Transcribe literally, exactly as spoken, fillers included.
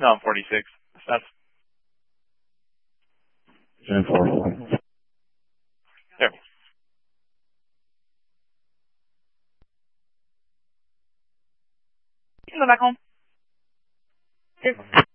No, I'm forty-six. That's ten four. there. You can go back home. Here.